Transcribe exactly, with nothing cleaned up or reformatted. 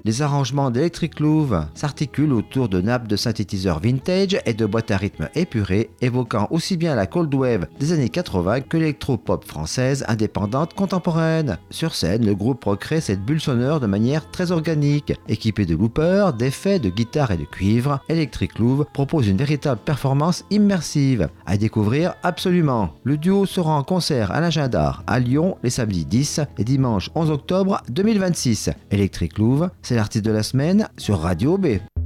Les arrangements d'Electric Louvre s'articulent autour de nappes de synthétiseurs vintage et de boîtes à rythme épurées, évoquant aussi bien la cold wave des années quatre-vingts que l'électro-pop française indépendante contemporaine. Sur scène, le groupe recrée cette bulle sonore de manière très organique. Équipé de loopers, d'effets, de guitare et de cuivre, Electric Louvre propose une véritable performance immersive. À découvrir absolument. Le duo sera en concert à l'Agenda à Lyon les samedis dix et dimanche onze octobre deux mille vingt-six. Electric Louvre, c'est l'artiste de la semaine sur Radio B.